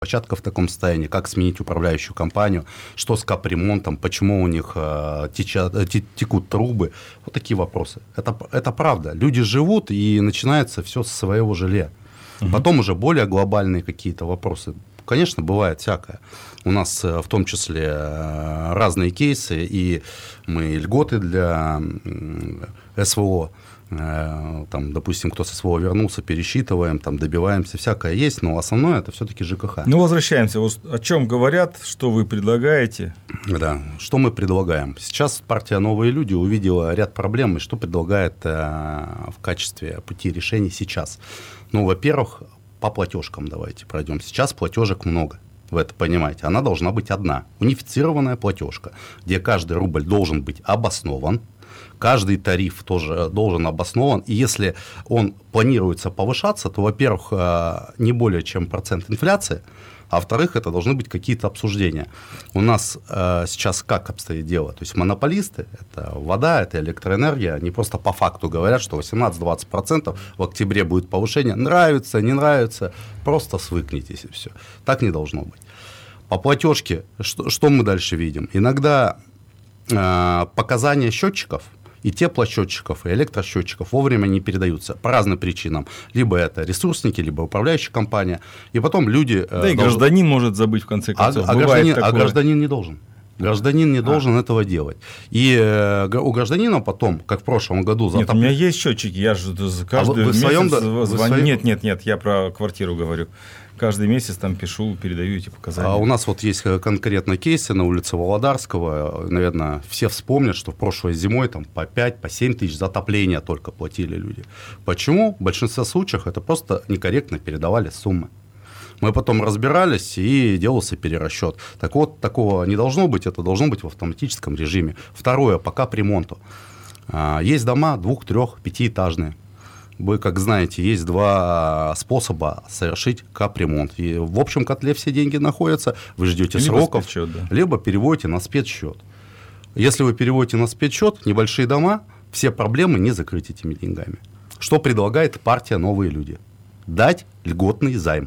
площадка в таком состоянии, как сменить управляющую компанию, что с капремонтом, почему у них текут трубы. Вот такие вопросы. Это правда. Люди живут, и начинается все со своего жилья. Потом уже более глобальные какие-то вопросы. Конечно, бывает всякое. У нас в том числе разные кейсы, и мы льготы для СВО, там, допустим, кто со СВО вернулся, пересчитываем, там, добиваемся, всякое есть, но основное это все-таки ЖКХ. Ну, возвращаемся. Вот о чем говорят, что вы предлагаете? Да, что мы предлагаем? Сейчас партия «Новые люди» увидела ряд проблем, и что предлагает в качестве пути решения сейчас? Ну, во-первых, по платежкам давайте пройдем. Сейчас платежек много. Вы это понимаете, она должна быть одна, унифицированная платежка, где каждый рубль должен быть обоснован, каждый тариф тоже должен обоснован, и если он планируется повышаться, то, во-первых, не более чем процент инфляции, а во-вторых, это должны быть какие-то обсуждения. У нас сейчас как обстоит дело? То есть монополисты, это вода, это электроэнергия, они просто по факту говорят, что 18-20% в октябре будет повышение. Нравится, не нравится, просто свыкнитесь и все. Так не должно быть. По платежке, что мы дальше видим? Иногда показания счетчиков, и теплосчетчиков, и электросчетчиков вовремя не передаются по разным причинам. Либо это ресурсники, либо управляющая компания. И потом люди... Да и гражданин может забыть в конце концов. Гражданин не должен. Гражданин не должен этого делать. И у гражданина потом, как в прошлом году... Нет, у меня есть счетчики, я же каждый месяц звоню. Нет, я про квартиру говорю. Каждый месяц там пишу, передаю эти показания. А у нас вот есть конкретно кейсы на улице Володарского. Наверное, все вспомнят, что в прошлой зимой там по 5, по 7 тысяч за отопление только платили люди. Почему? В большинстве случаев это просто некорректно передавали суммы. Мы потом разбирались, и делался перерасчет. Так вот, такого не должно быть, это должно быть в автоматическом режиме. Второе, по капремонту. Есть дома 2-, 3-, 5-этажные. Вы, как знаете, есть два способа совершить капремонт. И в общем котле все деньги находятся, вы ждете сроков, либо переводите на спецсчет. Если вы переводите на спецсчет, небольшие дома, все проблемы не закрыть этими деньгами. Что предлагает партия «Новые люди»? Дать льготный займ.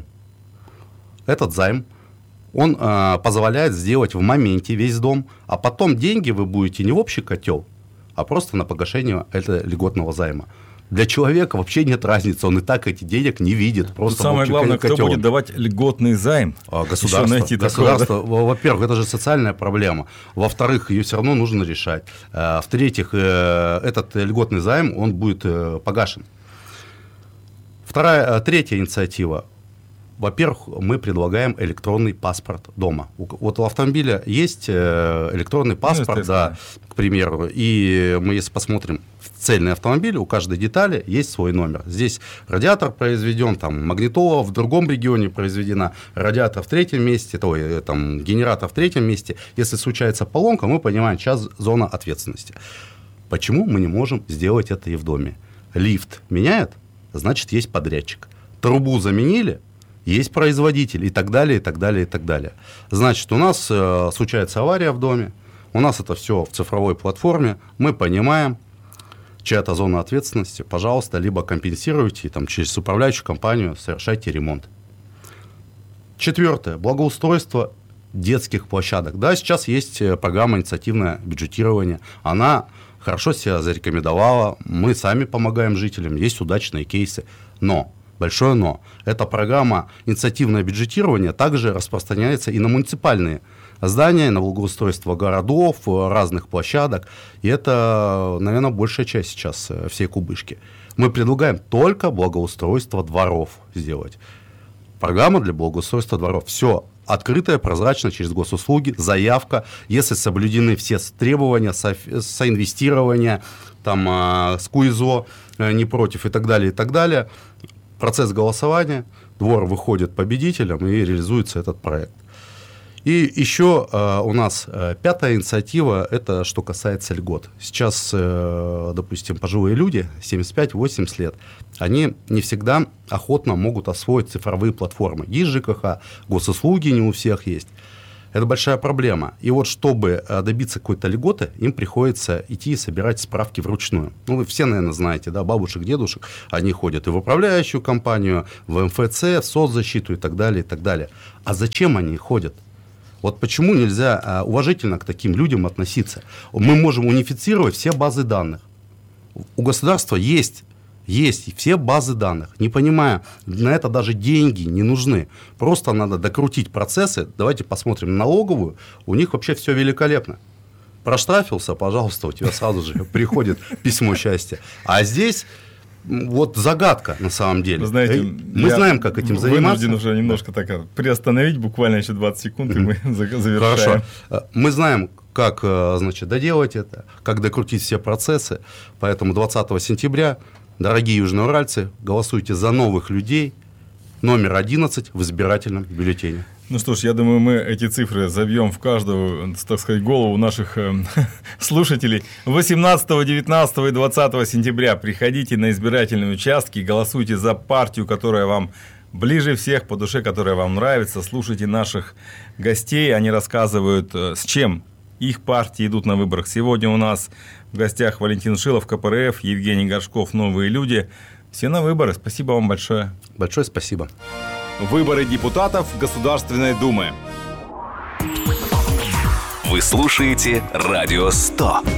Этот займ, он позволяет сделать в моменте весь дом, а потом деньги вы будете не в общий котел, а просто на погашение этого льготного займа. Для человека вообще нет разницы, он и так эти денег не видит. Просто самое главное, кто будет давать льготный займ? Государство. Во-первых, это же социальная проблема. Во-вторых, ее все равно нужно решать. В-третьих, этот льготный займ, он будет погашен. Третья инициатива. Во-первых, мы предлагаем электронный паспорт дома. Вот у автомобиля есть электронный паспорт, да, к примеру, и мы, если посмотрим в цельный автомобиль, у каждой детали есть свой номер. Здесь радиатор произведен, там магнитола в другом регионе произведена, радиатор в третьем месте, там, генератор в третьем месте. Если случается поломка, мы понимаем, сейчас зона ответственности. Почему мы не можем сделать это и в доме? Лифт меняет, значит, есть подрядчик. Трубу заменили, есть производитель и так далее, и так далее, и так далее. Значит, у нас случается авария в доме, у нас это все в цифровой платформе, мы понимаем, чья-то зона ответственности, пожалуйста, либо компенсируйте, там, через управляющую компанию совершайте ремонт. Четвертое. Благоустройство детских площадок. Да, сейчас есть программа «Инициативное бюджетирование», она хорошо себя зарекомендовала, мы сами помогаем жителям, есть удачные кейсы, но... Большое но. Эта программа «Инициативное бюджетирование» также распространяется и на муниципальные здания, на благоустройство городов, разных площадок. И это, наверное, большая часть сейчас всей кубышки. Мы предлагаем только благоустройство дворов сделать. Программа для благоустройства дворов. Все открытое, прозрачно, через госуслуги, заявка. Если соблюдены все требования, соинвестирования, там, с КУИЗО, не против и так далее, и так далее. Процесс голосования, двор выходит победителем и реализуется этот проект. И еще у нас пятая инициатива, это что касается льгот. Сейчас, допустим, пожилые люди, 75-80 лет, они не всегда охотно могут освоить цифровые платформы. Есть ЖКХ, госуслуги не у всех есть. Это большая проблема. И вот чтобы добиться какой-то льготы, им приходится идти и собирать справки вручную. Ну, вы все, наверное, знаете, да, бабушек, дедушек, они ходят и в управляющую компанию, в МФЦ, в соцзащиту и так далее, и так далее. А зачем они ходят? Вот почему нельзя уважительно к таким людям относиться? Мы можем унифицировать все базы данных. У государства есть все базы данных. Не понимаю, на это даже деньги не нужны. Просто надо докрутить процессы. Давайте посмотрим на налоговую. У них вообще все великолепно. Проштрафился, пожалуйста, у тебя сразу же приходит письмо счастья. А здесь... Вот загадка, на самом деле. Вы знаете, мы знаем, как этим заниматься. Вынужден уже немножко так приостановить, буквально еще 20 секунд, и мы завершаем. Хорошо. Мы знаем, как, значит, доделать это, как докрутить все процессы. Поэтому 20 сентября, дорогие южноуральцы, голосуйте за новых людей. Номер 11 в избирательном бюллетене. Ну что ж, я думаю, мы эти цифры забьем в каждую, так сказать, голову наших слушателей. 18, 19 и 20 сентября приходите на избирательные участки, голосуйте за партию, которая вам ближе всех по душе, которая вам нравится. Слушайте наших гостей, они рассказывают, с чем их партии идут на выборах. Сегодня у нас в гостях Валентин Шилов, КПРФ, Евгений Горшков, «Новые люди». Все на выборы. Спасибо вам большое. Большое спасибо. Выборы депутатов Государственной Думы. Вы слушаете «Радио 100».